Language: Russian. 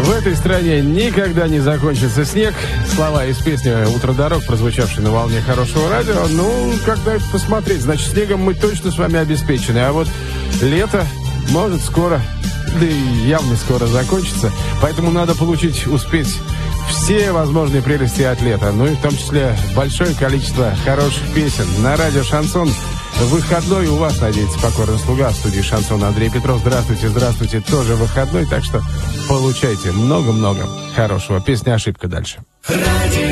В этой стране никогда не закончится снег. Слова из песни «Утро дорог», прозвучавшей на волне хорошего радио. Ну, когда это посмотреть, значит, снегом мы точно с вами обеспечены. А вот лето может скоро, да и явно скоро закончится. Поэтому надо успеть все возможные прелести от лета. Ну и в том числе большое количество хороших песен. На радио «Шансон» выходной у вас, надеется, покорный слуга. В студии «Шансон» Андрей Петров. Здравствуйте, здравствуйте. Тоже выходной, так что получайте много-много хорошего. Песня «Ошибка» дальше. Радио